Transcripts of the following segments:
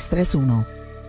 631.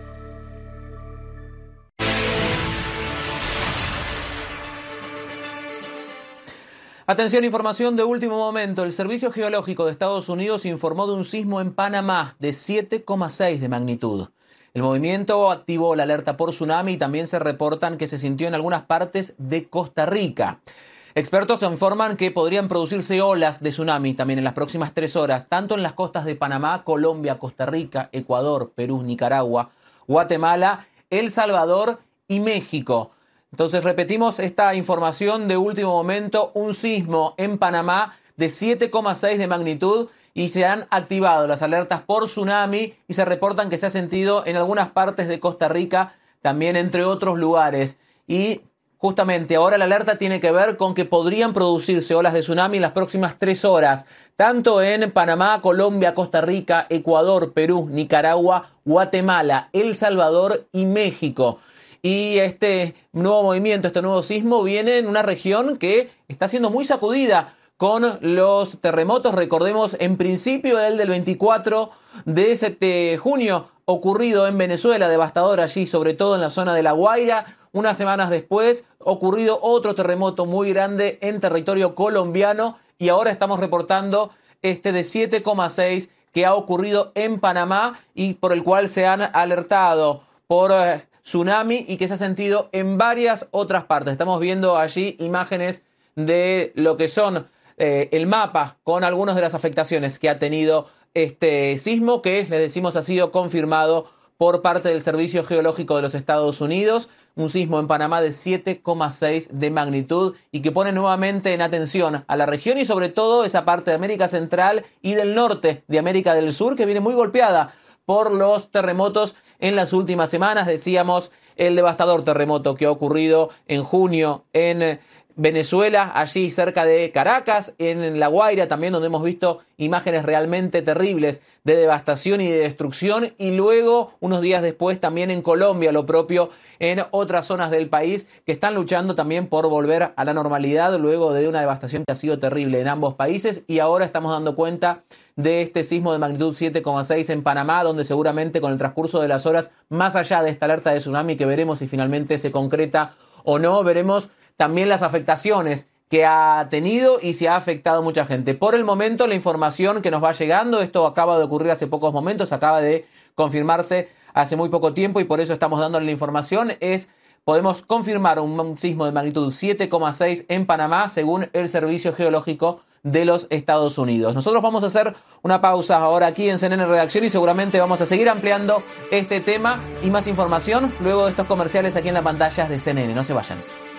Atención, información de último momento. El Servicio Geológico de Estados Unidos informó de un sismo en Panamá de 7,6 de magnitud. El movimiento activó la alerta por tsunami y también se reportan que se sintió en algunas partes de Costa Rica. Expertos informan que podrían producirse olas de tsunami también en las próximas 3 horas, tanto en las costas de Panamá, Colombia, Costa Rica, Ecuador, Perú, Nicaragua, Guatemala, El Salvador y México. Entonces repetimos esta información de último momento, un sismo en Panamá de 7,6 de magnitud y se han activado las alertas por tsunami y se reportan que se ha sentido en algunas partes de Costa Rica, también entre otros lugares. Y justamente ahora la alerta tiene que ver con que podrían producirse olas de tsunami en las próximas 3 horas, tanto en Panamá, Colombia, Costa Rica, Ecuador, Perú, Nicaragua, Guatemala, El Salvador y México. Y este nuevo movimiento, este nuevo sismo viene en una región que está siendo muy sacudida con los terremotos. Recordemos en principio el del 24 de junio ocurrido en Venezuela, devastador allí, sobre todo en la zona de La Guaira. Unas semanas después ocurrido otro terremoto muy grande en territorio colombiano y ahora estamos reportando este de 7,6 que ha ocurrido en Panamá y por el cual se han alertado por tsunami y que se ha sentido en varias otras partes. Estamos viendo allí imágenes de lo que son el mapa con algunas de las afectaciones que ha tenido este sismo que, les decimos, ha sido confirmado por parte del Servicio Geológico de los Estados Unidos. Un sismo en Panamá de 7,6 de magnitud y que pone nuevamente en atención a la región y sobre todo esa parte de América Central y del norte de América del Sur que viene muy golpeada por los terremotos en las últimas semanas. Decíamos el devastador terremoto que ha ocurrido en junio en Venezuela, allí cerca de Caracas, en La Guaira también, donde hemos visto imágenes realmente terribles de devastación y de destrucción, y luego unos días después también en Colombia, lo propio en otras zonas del país que están luchando también por volver a la normalidad luego de una devastación que ha sido terrible en ambos países. Y ahora estamos dando cuenta de este sismo de magnitud 7,6 en Panamá, donde seguramente con el transcurso de las horas, más allá de esta alerta de tsunami que veremos si finalmente se concreta o no, veremos también las afectaciones que ha tenido y se ha afectado mucha gente. Por el momento, la información que nos va llegando, esto acaba de ocurrir hace pocos momentos, acaba de confirmarse hace muy poco tiempo y por eso estamos dándole la información, podemos confirmar un sismo de magnitud 7,6 en Panamá según el Servicio Geológico de los Estados Unidos. Nosotros vamos a hacer una pausa ahora aquí en CNN Redacción y seguramente vamos a seguir ampliando este tema y más información luego de estos comerciales aquí en las pantallas de CNN. No se vayan.